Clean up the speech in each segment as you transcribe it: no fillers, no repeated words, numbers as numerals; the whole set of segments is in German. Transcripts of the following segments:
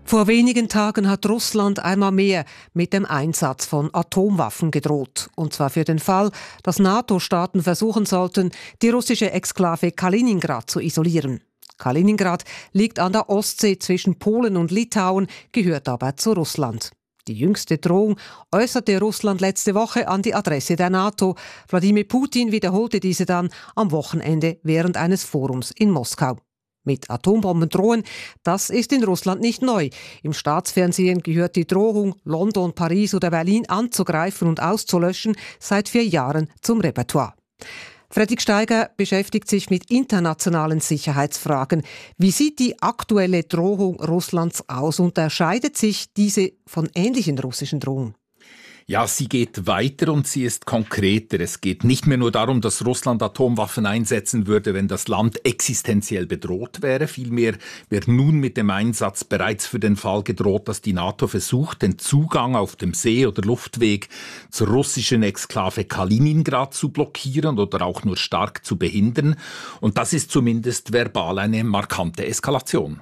Vor wenigen Tagen hat Russland einmal mehr mit dem Einsatz von Atomwaffen gedroht. Und zwar für den Fall, dass NATO-Staaten versuchen sollten, die russische Exklave Kaliningrad zu isolieren. Kaliningrad liegt an der Ostsee zwischen Polen und Litauen, gehört aber zu Russland. Die jüngste Drohung äußerte Russland letzte Woche an die Adresse der NATO. Wladimir Putin wiederholte diese dann am Wochenende während eines Forums in Moskau. Mit Atombomben drohen, das ist in Russland nicht neu. Im Staatsfernsehen gehört die Drohung, London, Paris oder Berlin anzugreifen und auszulöschen, seit 4 Jahren zum Repertoire. Fredrik Steiger beschäftigt sich mit internationalen Sicherheitsfragen. Wie sieht die aktuelle Drohung Russlands aus? Unterscheidet sich diese von ähnlichen russischen Drohungen? Ja, sie geht weiter und sie ist konkreter. Es geht nicht mehr nur darum, dass Russland Atomwaffen einsetzen würde, wenn das Land existenziell bedroht wäre. Vielmehr wird nun mit dem Einsatz bereits für den Fall gedroht, dass die NATO versucht, den Zugang auf dem See- oder Luftweg zur russischen Exklave Kaliningrad zu blockieren oder auch nur stark zu behindern. Und das ist zumindest verbal eine markante Eskalation.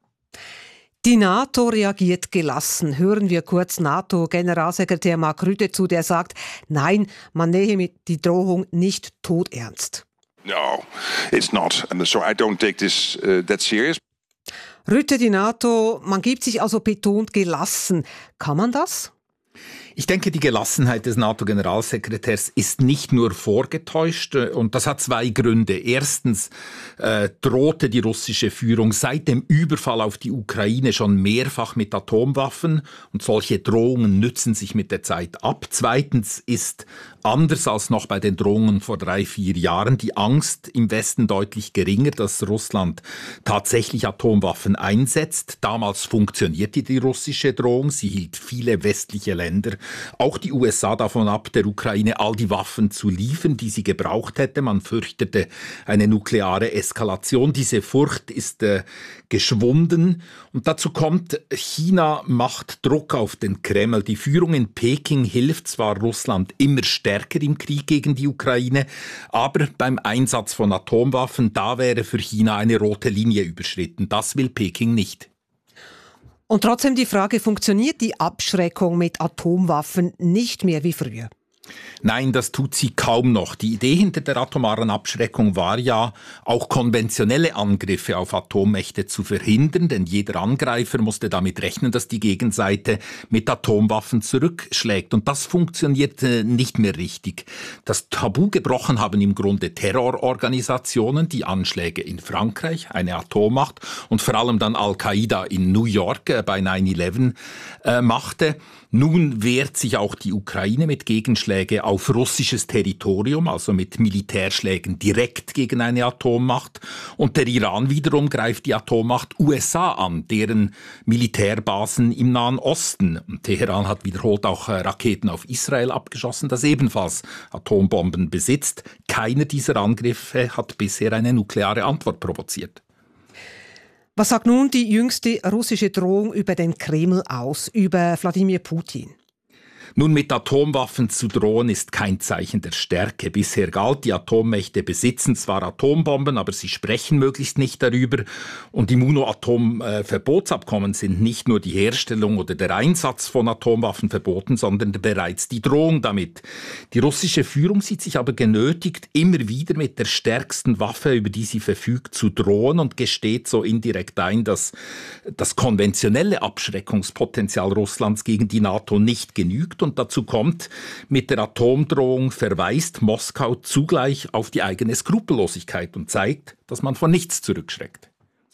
Die NATO reagiert gelassen. Hören wir kurz NATO-Generalsekretär Mark Rutte zu, der sagt, nein, man nehme die Drohung nicht todernst. No, it's not. And so I don't take this that serious. Rutte, die NATO, man gibt sich also betont gelassen. Kann man das? Ich denke, die Gelassenheit des NATO-Generalsekretärs ist nicht nur vorgetäuscht und das hat 2 Gründe. Erstens drohte die russische Führung seit dem Überfall auf die Ukraine schon mehrfach mit Atomwaffen und solche Drohungen nützen sich mit der Zeit ab. Zweitens ist, anders als noch bei den Drohungen vor 3-4 Jahren, die Angst im Westen deutlich geringer, dass Russland tatsächlich Atomwaffen einsetzt. Damals funktionierte die russische Drohung, sie hielt viele westliche Länder, auch die USA davon ab, der Ukraine all die Waffen zu liefern, die sie gebraucht hätte. Man fürchtete eine nukleare Eskalation. Diese Furcht ist geschwunden. Und dazu kommt, China macht Druck auf den Kreml. Die Führung in Peking hilft zwar Russland immer stärker im Krieg gegen die Ukraine, aber beim Einsatz von Atomwaffen, da wäre für China eine rote Linie überschritten. Das will Peking nicht. Und trotzdem die Frage, funktioniert die Abschreckung mit Atomwaffen nicht mehr wie früher? Nein, das tut sie kaum noch. Die Idee hinter der atomaren Abschreckung war ja, auch konventionelle Angriffe auf Atommächte zu verhindern, denn jeder Angreifer musste damit rechnen, dass die Gegenseite mit Atomwaffen zurückschlägt. Und das funktioniert nicht mehr richtig. Das Tabu gebrochen haben im Grunde Terrororganisationen, die Anschläge in Frankreich, eine Atommacht, und vor allem dann Al-Qaida in New York bei 9/11 machte. Nun wehrt sich auch die Ukraine mit Gegenschlägen auf russisches Territorium, also mit Militärschlägen direkt gegen eine Atommacht. Und der Iran wiederum greift die Atommacht USA an, deren Militärbasen im Nahen Osten. Und Teheran hat wiederholt auch Raketen auf Israel abgeschossen, das ebenfalls Atombomben besitzt. Keiner dieser Angriffe hat bisher eine nukleare Antwort provoziert. Was sagt nun die jüngste russische Drohung über den Kreml aus, über Wladimir Putin? Nun, mit Atomwaffen zu drohen ist kein Zeichen der Stärke. Bisher galt, die Atommächte besitzen zwar Atombomben, aber sie sprechen möglichst nicht darüber. Und im UNO-Atomverbotsabkommen sind nicht nur die Herstellung oder der Einsatz von Atomwaffen verboten, sondern bereits die Drohung damit. Die russische Führung sieht sich aber genötigt, immer wieder mit der stärksten Waffe, über die sie verfügt, zu drohen und gesteht so indirekt ein, dass das konventionelle Abschreckungspotenzial Russlands gegen die NATO nicht genügt. Und dazu kommt, mit der Atomdrohung verweist Moskau zugleich auf die eigene Skrupellosigkeit und zeigt, dass man vor nichts zurückschreckt.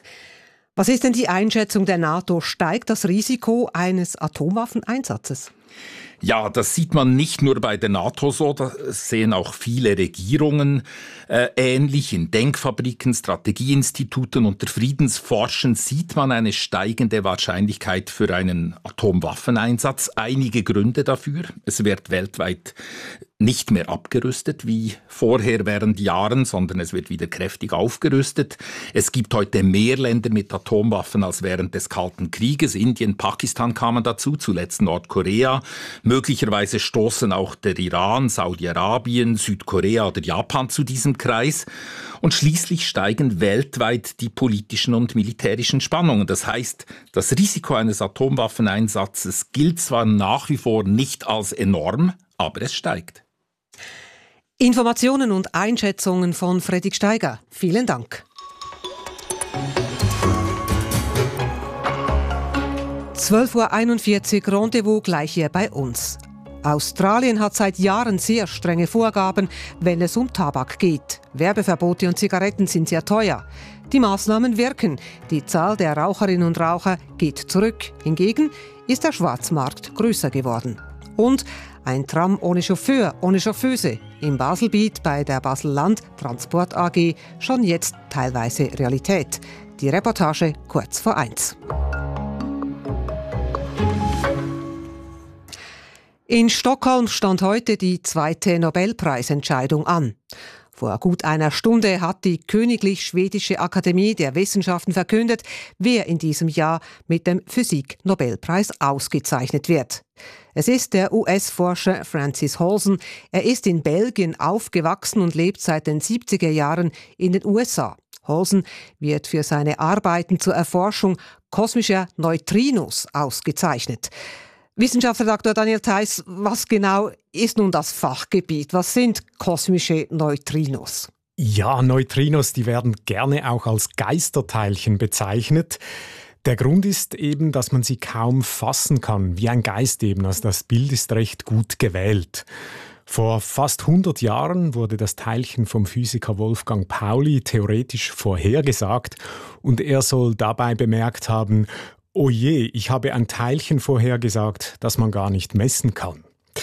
Was ist denn die Einschätzung der NATO? Steigt das Risiko eines Atomwaffeneinsatzes? Ja, das sieht man nicht nur bei der NATO so, das sehen auch viele Regierungen ähnlich. In Denkfabriken, Strategieinstituten und der Friedensforschung sieht man eine steigende Wahrscheinlichkeit für einen Atomwaffeneinsatz. Einige Gründe dafür. Es wird weltweit nicht mehr abgerüstet wie vorher während Jahren, sondern es wird wieder kräftig aufgerüstet. Es gibt heute mehr Länder mit Atomwaffen als während des Kalten Krieges. Indien, Pakistan kamen dazu, zuletzt Nordkorea. Möglicherweise stoßen auch der Iran, Saudi-Arabien, Südkorea oder Japan zu diesem Kreis. Und schließlich steigen weltweit die politischen und militärischen Spannungen. Das heißt, das Risiko eines Atomwaffeneinsatzes gilt zwar nach wie vor nicht als enorm, aber es steigt. Informationen und Einschätzungen von Fredrik Steiger. Vielen Dank. 12:41 Uhr, Rendezvous gleich hier bei uns. Australien hat seit Jahren sehr strenge Vorgaben, wenn es um Tabak geht. Werbeverbote und Zigaretten sind sehr teuer. Die Maßnahmen wirken. Die Zahl der Raucherinnen und Raucher geht zurück. Hingegen ist der Schwarzmarkt größer geworden. Und ein Tram ohne Chauffeur, ohne Chauffeuse. Im Baselbiet bei der Basel-Land Transport AG schon jetzt teilweise Realität. Die Reportage kurz vor 1. In Stockholm stand heute die 2. Nobelpreisentscheidung an. Vor gut einer Stunde hat die Königlich Schwedische Akademie der Wissenschaften verkündet, wer in diesem Jahr mit dem Physik-Nobelpreis ausgezeichnet wird. Es ist der US-Forscher Francis Halsen. Er ist in Belgien aufgewachsen und lebt seit den 70er Jahren in den USA. Halsen wird für seine Arbeiten zur Erforschung kosmischer Neutrinos ausgezeichnet. Wissenschaftsredakteur Daniel Theiss, was genau ist nun das Fachgebiet? Was sind kosmische Neutrinos? Ja, Neutrinos, die werden gerne auch als Geisterteilchen bezeichnet. Der Grund ist eben, dass man sie kaum fassen kann, wie ein Geist eben. Also das Bild ist recht gut gewählt. Vor fast 100 Jahren wurde das Teilchen vom Physiker Wolfgang Pauli theoretisch vorhergesagt und er soll dabei bemerkt haben: Oh je, ich habe ein Teilchen vorhergesagt, das man gar nicht messen kann.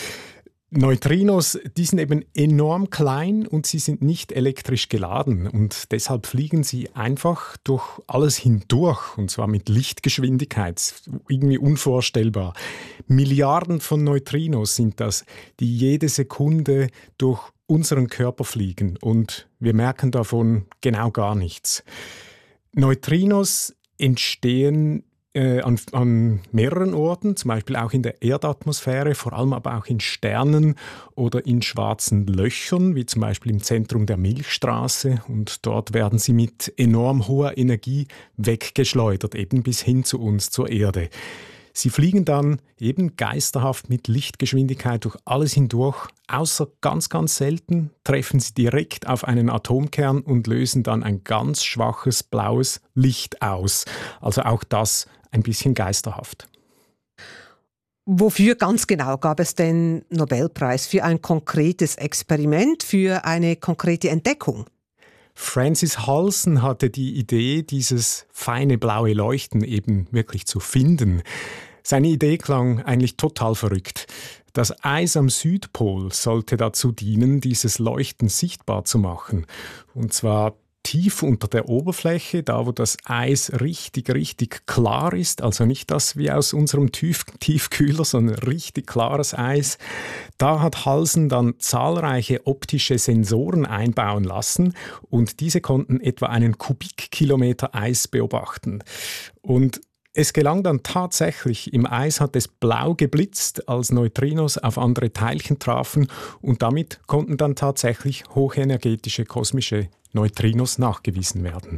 Neutrinos, die sind eben enorm klein und sie sind nicht elektrisch geladen und deshalb fliegen sie einfach durch alles hindurch und zwar mit Lichtgeschwindigkeit. Irgendwie unvorstellbar. Milliarden von Neutrinos sind das, die jede Sekunde durch unseren Körper fliegen und wir merken davon genau gar nichts. Neutrinos entstehen an mehreren Orten, zum Beispiel auch in der Erdatmosphäre, vor allem aber auch in Sternen oder in schwarzen Löchern, wie zum Beispiel im Zentrum der Milchstraße. Und dort werden sie mit enorm hoher Energie weggeschleudert, eben bis hin zu uns, zur Erde. Sie fliegen dann eben geisterhaft mit Lichtgeschwindigkeit durch alles hindurch, außer ganz, ganz selten treffen sie direkt auf einen Atomkern und lösen dann ein ganz schwaches blaues Licht aus. Also auch das ein bisschen geisterhaft. Wofür ganz genau gab es den Nobelpreis? Für ein konkretes Experiment, für eine konkrete Entdeckung? Francis Halsen hatte die Idee, dieses feine blaue Leuchten eben wirklich zu finden. Seine Idee klang eigentlich total verrückt. Das Eis am Südpol sollte dazu dienen, dieses Leuchten sichtbar zu machen. Und zwar tief unter der Oberfläche, da wo das Eis richtig klar ist, also nicht das wie aus unserem Tiefkühler, sondern richtig klares Eis. Da hat Halsen dann zahlreiche optische Sensoren einbauen lassen und diese konnten etwa einen Kubikkilometer Eis beobachten. Und es gelang dann tatsächlich, im Eis hat es blau geblitzt, als Neutrinos auf andere Teilchen trafen und damit konnten dann tatsächlich hochenergetische kosmische Neutrinos nachgewiesen werden.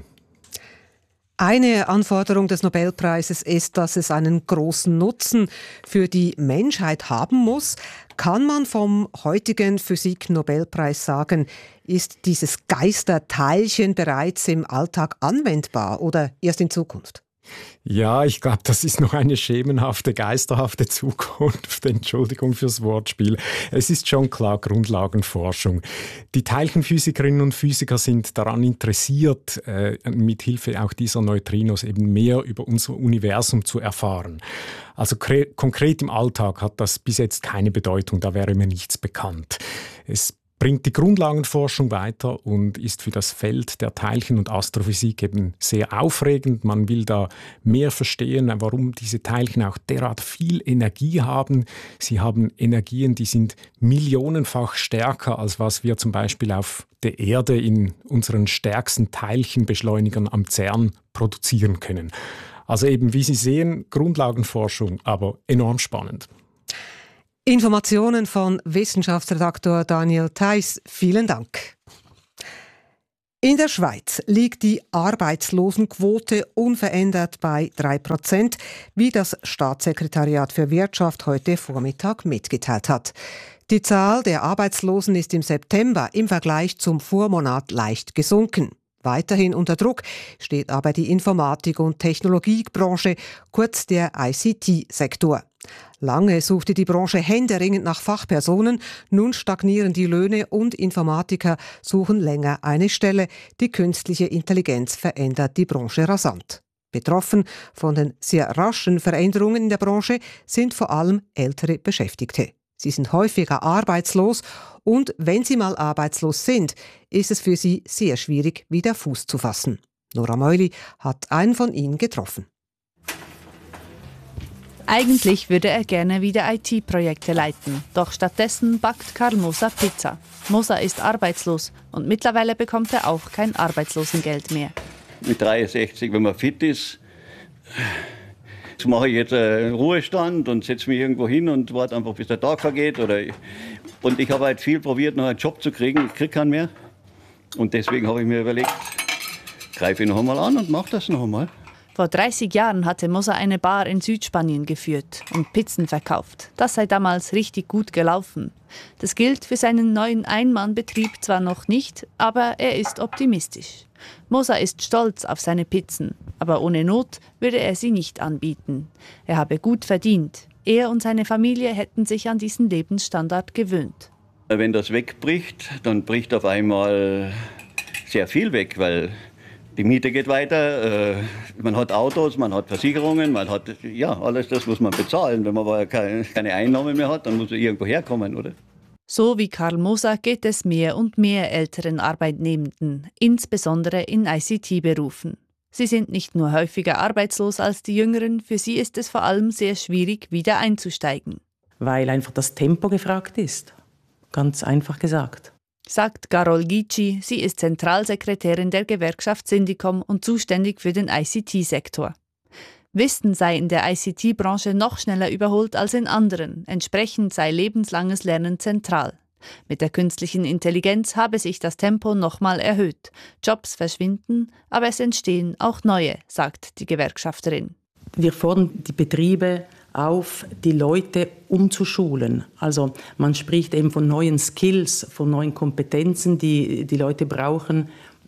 Eine Anforderung des Nobelpreises ist, dass es einen großen Nutzen für die Menschheit haben muss. Kann man vom heutigen Physik-Nobelpreis sagen, ist dieses Geisterteilchen bereits im Alltag anwendbar oder erst in Zukunft? Ja, ich glaube, das ist noch eine schemenhafte, geisterhafte Zukunft. Entschuldigung fürs Wortspiel. Es ist schon klar Grundlagenforschung. Die Teilchenphysikerinnen und Physiker sind daran interessiert, mit Hilfe auch dieser Neutrinos eben mehr über unser Universum zu erfahren. Also konkret im Alltag hat das bis jetzt keine Bedeutung, da wäre mir nichts bekannt. Es bringt die Grundlagenforschung weiter und ist für das Feld der Teilchen- und Astrophysik eben sehr aufregend. Man will da mehr verstehen, warum diese Teilchen auch derart viel Energie haben. Sie haben Energien, die sind millionenfach stärker, als was wir zum Beispiel auf der Erde in unseren stärksten Teilchenbeschleunigern am CERN produzieren können. Also eben, wie Sie sehen, Grundlagenforschung, aber enorm spannend. Informationen von Wissenschaftsredaktor Daniel Theiss. Vielen Dank. In der Schweiz liegt die Arbeitslosenquote unverändert bei 3%, wie das Staatssekretariat für Wirtschaft heute Vormittag mitgeteilt hat. Die Zahl der Arbeitslosen ist im September im Vergleich zum Vormonat leicht gesunken. Weiterhin unter Druck steht aber die Informatik- und Technologiebranche, kurz der ICT-Sektor. Lange suchte die Branche händeringend nach Fachpersonen, nun stagnieren die Löhne und Informatiker suchen länger eine Stelle. Die künstliche Intelligenz verändert die Branche rasant. Betroffen von den sehr raschen Veränderungen in der Branche sind vor allem ältere Beschäftigte. Sie sind häufiger arbeitslos und wenn sie mal arbeitslos sind, ist es für sie sehr schwierig, wieder Fuß zu fassen. Nora Meuli hat einen von ihnen getroffen. Eigentlich würde er gerne wieder IT-Projekte leiten, doch stattdessen backt Karl Moser Pizza. Moser ist arbeitslos und mittlerweile bekommt er auch kein Arbeitslosengeld mehr. Mit 63, wenn man fit ist, mache ich jetzt einen Ruhestand und setze mich irgendwo hin und warte einfach, bis der Tag vergeht. Und ich habe halt viel probiert, noch einen Job zu kriegen. Ich kriege keinen mehr. Und deswegen habe ich mir überlegt, greife ich noch einmal an und mache das noch einmal. Vor 30 Jahren hatte Moser eine Bar in Südspanien geführt und Pizzen verkauft. Das sei damals richtig gut gelaufen. Das gilt für seinen neuen Ein-Mann-Betrieb zwar noch nicht, aber er ist optimistisch. Moser ist stolz auf seine Pizzen, aber ohne Not würde er sie nicht anbieten. Er habe gut verdient. Er und seine Familie hätten sich an diesen Lebensstandard gewöhnt. Wenn das wegbricht, dann bricht auf einmal sehr viel weg, weil die Miete geht weiter, man hat Autos, man hat Versicherungen, man hat alles das muss man bezahlen. Wenn man aber keine Einnahmen mehr hat, dann muss man irgendwo herkommen, oder? So wie Karl Moser geht es mehr und mehr älteren Arbeitnehmenden, insbesondere in ICT-Berufen. Sie sind nicht nur häufiger arbeitslos als die Jüngeren, für sie ist es vor allem sehr schwierig, wieder einzusteigen. Weil einfach das Tempo gefragt ist. Ganz einfach gesagt. Sagt Carol Gici, sie ist Zentralsekretärin der Gewerkschaft Syndicom und zuständig für den ICT-Sektor. Wissen sei in der ICT-Branche noch schneller überholt als in anderen, entsprechend sei lebenslanges Lernen zentral. Mit der künstlichen Intelligenz habe sich das Tempo nochmal erhöht. Jobs verschwinden, aber es entstehen auch neue, sagt die Gewerkschafterin. Wir fordern die Betriebe auf, die Leute umzuschulen. Also man spricht eben von neuen Skills, von neuen Kompetenzen, die die Leute brauchen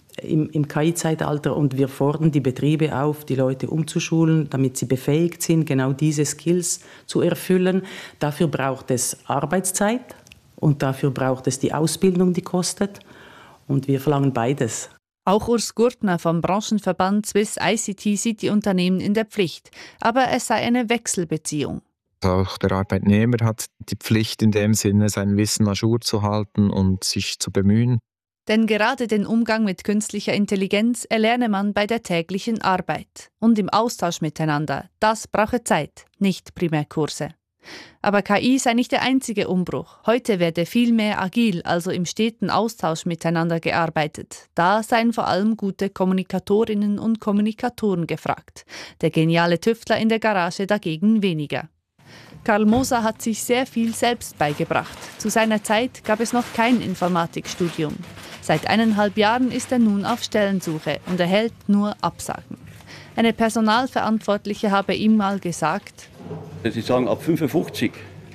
im KI-Zeitalter. Und wir fordern die Betriebe auf, die Leute umzuschulen, damit sie befähigt sind, genau diese Skills zu erfüllen. Dafür braucht es Arbeitszeit und dafür braucht es die Ausbildung, die kostet. Und wir verlangen beides. Auch Urs Gurtner vom Branchenverband Swiss ICT sieht die Unternehmen in der Pflicht. Aber es sei eine Wechselbeziehung. Auch der Arbeitnehmer hat die Pflicht in dem Sinne, sein Wissen à jour zu halten und sich zu bemühen. Denn gerade den Umgang mit künstlicher Intelligenz erlerne man bei der täglichen Arbeit. Und im Austausch miteinander. Das brauche Zeit, nicht Primärkurse. Aber KI sei nicht der einzige Umbruch. Heute werde viel mehr agil, also im steten Austausch miteinander gearbeitet. Da seien vor allem gute Kommunikatorinnen und Kommunikatoren gefragt. Der geniale Tüftler in der Garage dagegen weniger. Karl Moser hat sich sehr viel selbst beigebracht. Zu seiner Zeit gab es noch kein Informatikstudium. Seit 1,5 Jahren ist er nun auf Stellensuche und erhält nur Absagen. Eine Personalverantwortliche habe ihm mal gesagt: Sie sagen, ab 55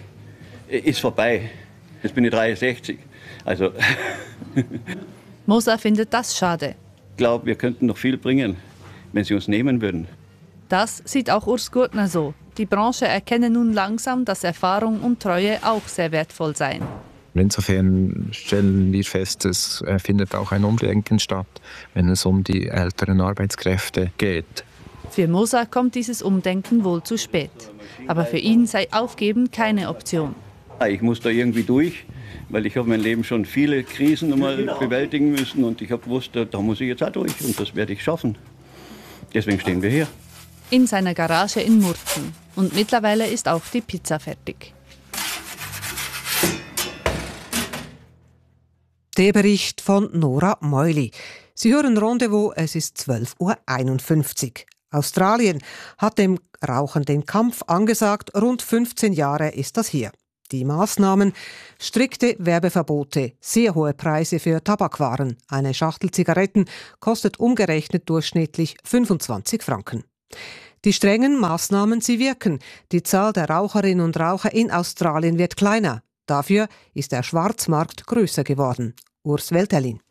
ist vorbei. Jetzt bin ich 63. Also Moser findet das schade. Ich glaube, wir könnten noch viel bringen, wenn Sie uns nehmen würden. Das sieht auch Urs Gurtner so. Die Branche erkenne nun langsam, dass Erfahrung und Treue auch sehr wertvoll seien. Insofern stellen wir fest, es findet auch ein Umdenken statt, wenn es um die älteren Arbeitskräfte geht. Für Moser kommt dieses Umdenken wohl zu spät. Aber für ihn sei Aufgeben keine Option. Ich muss da irgendwie durch. weil ich habe mein Leben schon viele Krisen einmal bewältigen müssen und ich habe gewusst, da muss ich jetzt auch durch und das werde ich schaffen. Deswegen stehen wir hier. In seiner Garage in Murten. Und mittlerweile ist auch die Pizza fertig. Der Bericht von Nora Meuli. Sie hören Rendezvous, es ist 12:51 Uhr. Australien hat dem Rauchen den Kampf angesagt. Rund 15 Jahre ist das her. Die Maßnahmen: strikte Werbeverbote, sehr hohe Preise für Tabakwaren. Eine Schachtel Zigaretten kostet umgerechnet durchschnittlich 25 Franken. Die strengen Maßnahmen, sie wirken. Die Zahl der Raucherinnen und Raucher in Australien wird kleiner. Dafür ist der Schwarzmarkt größer geworden. Urs Welterlin.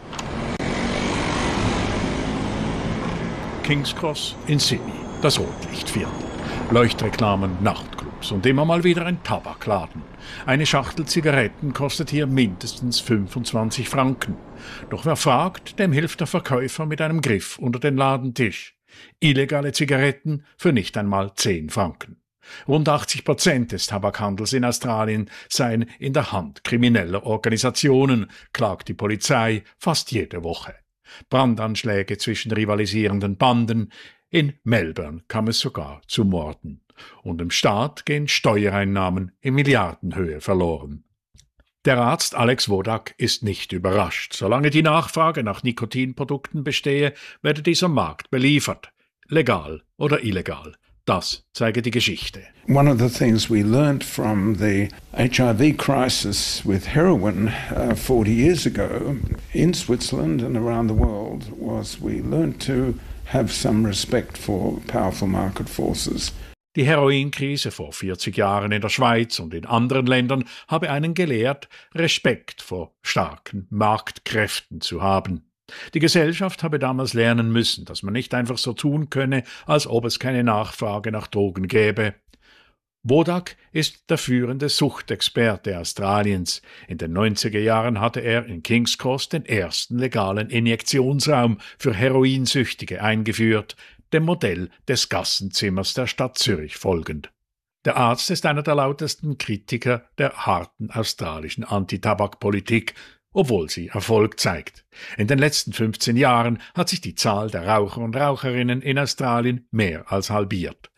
King's Cross in Sydney, das Rotlichtviertel. Leuchtreklamen, Nachtclubs und immer mal wieder ein Tabakladen. Eine Schachtel Zigaretten kostet hier mindestens 25 Franken. Doch wer fragt, dem hilft der Verkäufer mit einem Griff unter den Ladentisch. Illegale Zigaretten für nicht einmal 10 Franken. Rund 80% des Tabakhandels in Australien seien in der Hand krimineller Organisationen, klagt die Polizei fast jede Woche. Brandanschläge zwischen rivalisierenden Banden. In Melbourne kam es sogar zu Morden. Und im Staat gehen Steuereinnahmen in Milliardenhöhe verloren. Der Arzt Alex Wodak ist nicht überrascht. Solange die Nachfrage nach Nikotinprodukten bestehe, werde dieser Markt beliefert. Legal oder illegal. Das zeige die Geschichte. One of the things we learned from the HIV crisis with heroin 40 years ago in Switzerland and around the world was we learned to have some respect for powerful market forces. Die Heroinkrise vor 40 Jahren in der Schweiz und in anderen Ländern habe einen gelehrt, Respekt vor starken Marktkräften zu haben. Die Gesellschaft habe damals lernen müssen, dass man nicht einfach so tun könne, als ob es keine Nachfrage nach Drogen gäbe. Wodak ist der führende Suchtexperte Australiens. In den 90er Jahren hatte er in King's Cross den ersten legalen Injektionsraum für Heroinsüchtige eingeführt, dem Modell des Gassenzimmers der Stadt Zürich folgend. Der Arzt ist einer der lautesten Kritiker der harten australischen Antitabakpolitik, obwohl sie Erfolg zeigt. In den letzten 15 Jahren hat sich die Zahl der Raucher und Raucherinnen in Australien mehr als halbiert.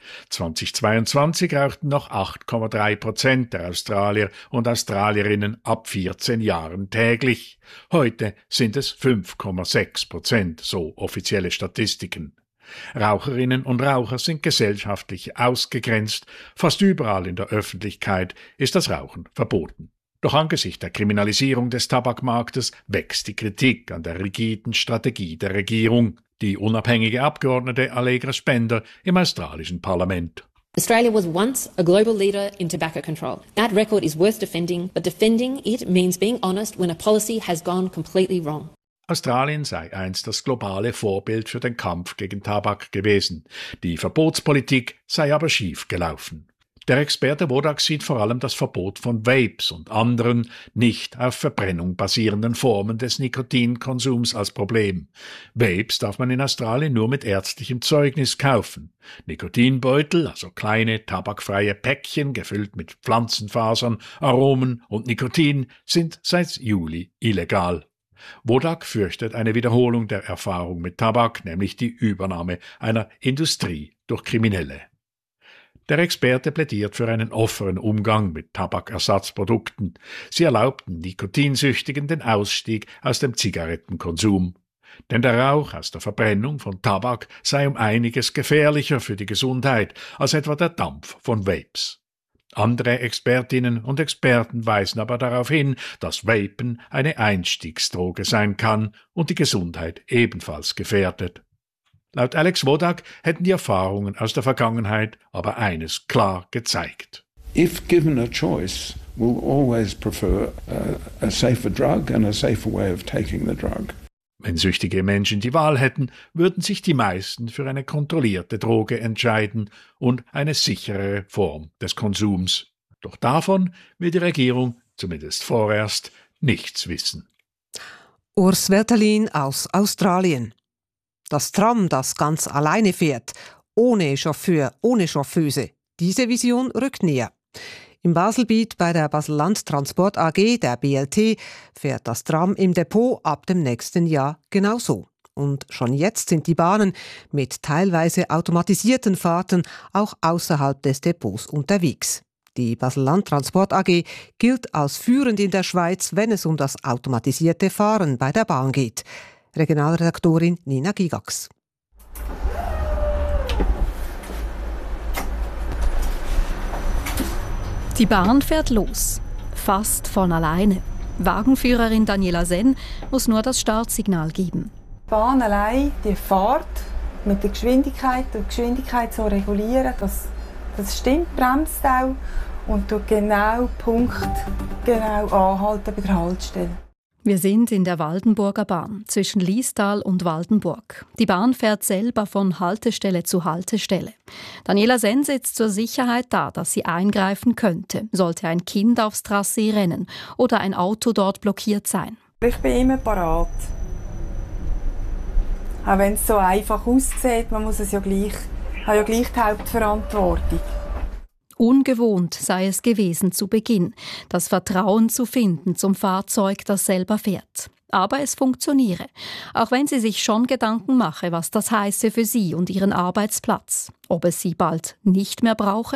2022 rauchten noch 8,3% der Australier und Australierinnen ab 14 Jahren täglich. Heute sind es 5,6%, so offizielle Statistiken. Raucherinnen und Raucher sind gesellschaftlich ausgegrenzt. Fast überall in der Öffentlichkeit ist das Rauchen verboten. Doch angesichts der Kriminalisierung des Tabakmarktes wächst die Kritik an der rigiden Strategie der Regierung. Die unabhängige Abgeordnete Allegra Spender im australischen Parlament. Australia was once a global leader in tobacco control. That record is worth defending, but defending it means being honest when a policy has gone completely wrong. Australien sei einst das globale Vorbild für den Kampf gegen Tabak gewesen. Die Verbotspolitik sei aber schief gelaufen. Der Experte Wodak sieht vor allem das Verbot von Vapes und anderen nicht auf Verbrennung basierenden Formen des Nikotinkonsums als Problem. Vapes darf man in Australien nur mit ärztlichem Zeugnis kaufen. Nikotinbeutel, also kleine tabakfreie Päckchen gefüllt mit Pflanzenfasern, Aromen und Nikotin, sind seit Juli illegal. Wodak fürchtet eine Wiederholung der Erfahrung mit Tabak, nämlich die Übernahme einer Industrie durch Kriminelle. Der Experte plädiert für einen offenen Umgang mit Tabakersatzprodukten. Sie erlaubten Nikotinsüchtigen den Ausstieg aus dem Zigarettenkonsum. Denn der Rauch aus der Verbrennung von Tabak sei um einiges gefährlicher für die Gesundheit als etwa der Dampf von Vapes. Andere Expertinnen und Experten weisen aber darauf hin, dass Vapen eine Einstiegsdroge sein kann und die Gesundheit ebenfalls gefährdet. Laut Alex Wodak hätten die Erfahrungen aus der Vergangenheit aber eines klar gezeigt. If given a choice, we'll always prefer a safer drug and a safer way of taking the drug. Wenn süchtige Menschen die Wahl hätten, würden sich die meisten für eine kontrollierte Droge entscheiden und eine sicherere Form des Konsums. Doch davon will die Regierung, zumindest vorerst, nichts wissen. Urs Welterlin aus Australien. Das Tram, das ganz alleine fährt, ohne Chauffeur, ohne Chauffeuse. Diese Vision rückt näher. Im Baselbiet bei der Basel-Land Transport AG, der BLT, fährt das Tram im Depot ab dem nächsten Jahr genauso. Und schon jetzt sind die Bahnen mit teilweise automatisierten Fahrten auch außerhalb des Depots unterwegs. Die Basel-Land Transport AG gilt als führend in der Schweiz, wenn es um das automatisierte Fahren bei der Bahn geht. Regionalredaktorin Nina Gigax. Die Bahn fährt los, fast von alleine. Wagenführerin Daniela Senn muss nur das Startsignal geben. Die Bahn allein, die Fahrt mit der Geschwindigkeit, die Geschwindigkeit so regulieren, das stimmt, bremst auch und tut genau Punkt genau anhalten bei der Haltestelle. Wir sind in der Waldenburger Bahn zwischen Liestal und Waldenburg. Die Bahn fährt selber von Haltestelle zu Haltestelle. Daniela Senn sitzt zur Sicherheit da, dass sie eingreifen könnte, sollte ein Kind aufs Trassee rennen oder ein Auto dort blockiert sein. Ich bin immer parat. Auch wenn es so einfach aussieht, man muss es ja gleich, hat ja gleich die Hauptverantwortung. Ungewohnt sei es gewesen zu Beginn, das Vertrauen zu finden zum Fahrzeug, das selber fährt. Aber es funktioniere, auch wenn sie sich schon Gedanken mache, was das heiße für sie und ihren Arbeitsplatz. Ob es sie bald nicht mehr brauche?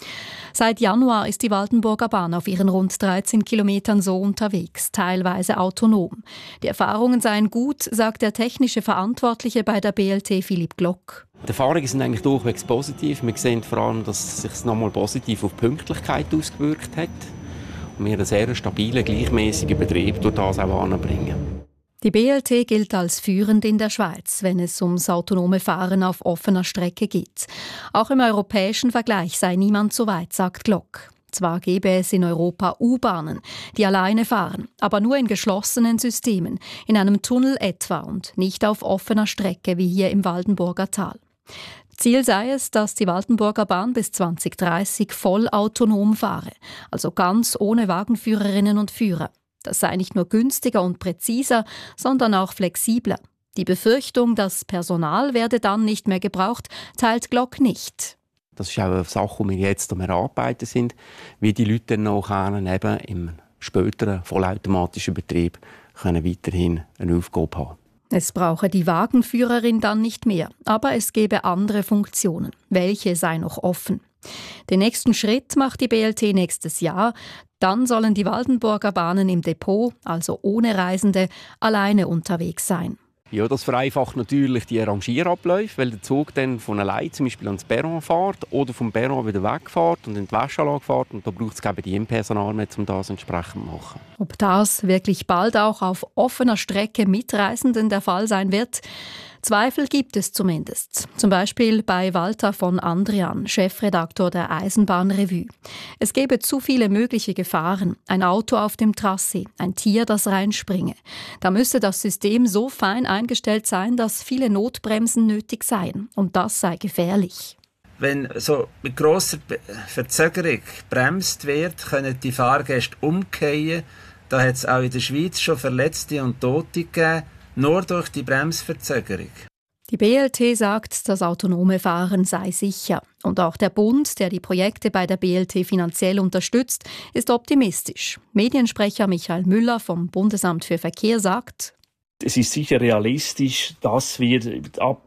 Seit Januar ist die Waldenburger Bahn auf ihren rund 13 Kilometern so unterwegs, teilweise autonom. Die Erfahrungen seien gut, sagt der technische Verantwortliche bei der BLT Philipp Glock. Die Erfahrungen sind eigentlich durchwegs positiv. Wir sehen vor allem, dass es sich nochmal positiv auf die Pünktlichkeit ausgewirkt hat und wir einen sehr stabilen, gleichmäßigen Betrieb durch das auch anbringen. Die BLT gilt als führend in der Schweiz, wenn es ums autonome Fahren auf offener Strecke geht. Auch im europäischen Vergleich sei niemand so weit, sagt Glock. Zwar gäbe es in Europa U-Bahnen, die alleine fahren, aber nur in geschlossenen Systemen, in einem Tunnel etwa und nicht auf offener Strecke wie hier im Waldenburger Tal. Ziel sei es, dass die Waldenburger Bahn bis 2030 voll autonom fahre, also ganz ohne Wagenführerinnen und Führer. Das sei nicht nur günstiger und präziser, sondern auch flexibler. Die Befürchtung, das Personal werde dann nicht mehr gebraucht, teilt Glock nicht. Das ist auch eine Sache, die wir jetzt am Erarbeiten sind, wie die Leute dann nachher eben im späteren vollautomatischen Betrieb können weiterhin eine Aufgabe haben. Es brauche die Wagenführerin dann nicht mehr, aber es gäbe andere Funktionen. Welche sei noch offen? Den nächsten Schritt macht die BLT nächstes Jahr. Dann sollen die Waldenburger Bahnen im Depot, also ohne Reisende, alleine unterwegs sein. Ja, das vereinfacht natürlich die Rangierabläufe, weil der Zug dann von allein zum Beispiel ans Perron fährt oder vom Perron wieder wegfährt und in die Wäschanlage fährt. Und da braucht es eben die Personal mehr, um das entsprechend zu machen. Ob das wirklich bald auch auf offener Strecke mit Reisenden der Fall sein wird? Zweifel gibt es zumindest. Zum Beispiel bei Walter von Andrian, Chefredaktor der Eisenbahnrevue. Es gäbe zu viele mögliche Gefahren. Ein Auto auf dem Trassee, ein Tier, das reinspringe. Da müsse das System so fein eingestellt sein, dass viele Notbremsen nötig seien. Und das sei gefährlich. Wenn so mit grosser Verzögerung bremst wird, können die Fahrgäste umkehren. Da hat es auch in der Schweiz schon Verletzte und Tote gegeben. Nur durch die Bremsverzögerung. Die BLT sagt, das autonome Fahren sei sicher. Und auch der Bund, der die Projekte bei der BLT finanziell unterstützt, ist optimistisch. Mediensprecher Michael Müller vom Bundesamt für Verkehr sagt: Es ist sicher realistisch, dass wir ab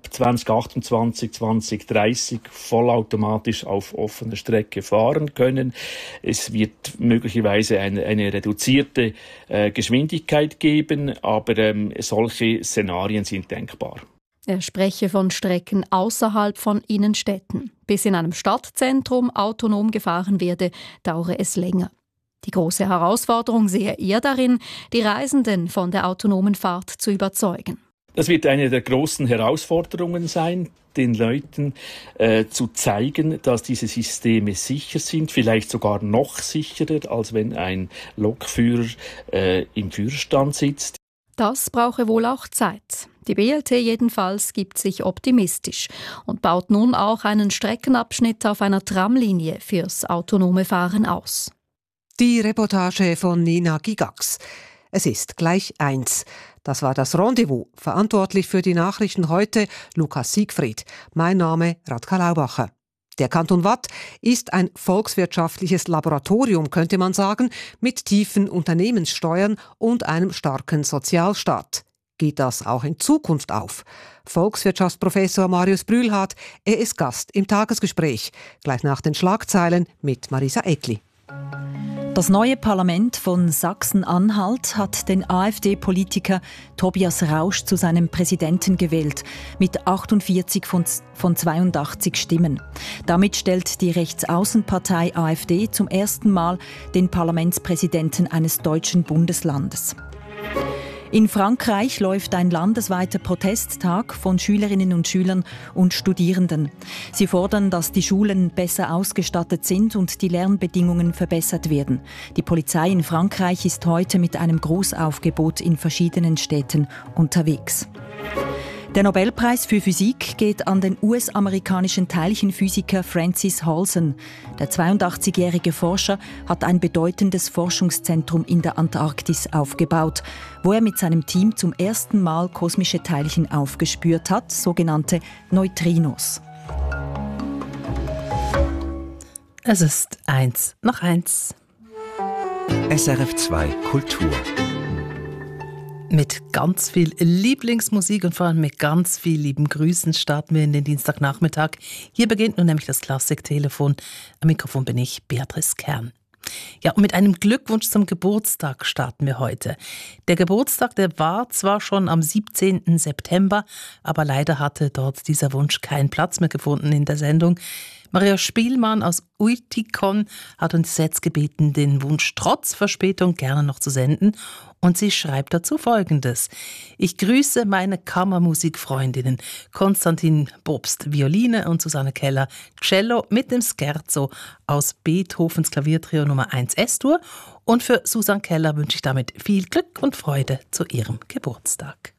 2028, 2030 vollautomatisch auf offener Strecke fahren können. Es wird möglicherweise eine reduzierte Geschwindigkeit geben, aber solche Szenarien sind denkbar. Er spreche von Strecken außerhalb von Innenstädten. Bis in einem Stadtzentrum autonom gefahren werde, dauere es länger. Die große Herausforderung sehe er darin, die Reisenden von der autonomen Fahrt zu überzeugen. Das wird eine der großen Herausforderungen sein, den Leuten zu zeigen, dass diese Systeme sicher sind, vielleicht sogar noch sicherer, als wenn ein Lokführer im Führerstand sitzt. Das brauche wohl auch Zeit. Die BLT jedenfalls gibt sich optimistisch und baut nun auch einen Streckenabschnitt auf einer Tramlinie fürs autonome Fahren aus. Die Reportage von Nina Gigax. Es ist gleich 1. Das war das Rendezvous. Verantwortlich für die Nachrichten heute Lukas Siegfried. Mein Name Radka Laubacher. Der Kanton Waadt ist ein volkswirtschaftliches Laboratorium, könnte man sagen, mit tiefen Unternehmenssteuern und einem starken Sozialstaat. Geht das auch in Zukunft auf? Volkswirtschaftsprofessor Marius Brühlhardt, er ist Gast im Tagesgespräch. Gleich nach den Schlagzeilen mit Marisa Eckli. Das neue Parlament von Sachsen-Anhalt hat den AfD-Politiker Tobias Rausch zu seinem Präsidenten gewählt, mit 48 von 82 Stimmen. Damit stellt die Rechtsaußenpartei AfD zum ersten Mal den Parlamentspräsidenten eines deutschen Bundeslandes. In Frankreich läuft ein landesweiter Protesttag von Schülerinnen und Schülern und Studierenden. Sie fordern, dass die Schulen besser ausgestattet sind und die Lernbedingungen verbessert werden. Die Polizei in Frankreich ist heute mit einem Großaufgebot in verschiedenen Städten unterwegs. Der Nobelpreis für Physik geht an den US-amerikanischen Teilchenphysiker Francis Halsen. Der 82-jährige Forscher hat ein bedeutendes Forschungszentrum in der Antarktis aufgebaut, wo er mit seinem Team zum ersten Mal kosmische Teilchen aufgespürt hat, sogenannte Neutrinos. Es ist 1:01. SRF 2 Kultur. Mit ganz viel Lieblingsmusik und vor allem mit ganz viel lieben Grüßen starten wir in den Dienstagnachmittag. Hier beginnt nun nämlich das Klassiktelefon. Am Mikrofon bin ich, Beatrice Kern. Ja, und mit einem Glückwunsch zum Geburtstag starten wir heute. Der Geburtstag, der war zwar schon am 17. September, aber leider hatte dort dieser Wunsch keinen Platz mehr gefunden in der Sendung. Maria Spielmann aus Uitikon hat uns jetzt gebeten, den Wunsch trotz Verspätung gerne noch zu senden. Und sie schreibt dazu Folgendes. Ich grüße meine Kammermusikfreundinnen Konstantin Bobst, Violine und Susanne Keller, Cello mit dem Scherzo aus Beethovens Klaviertrio Nummer 1 S-Dur. Und für Susanne Keller wünsche ich damit viel Glück und Freude zu ihrem Geburtstag.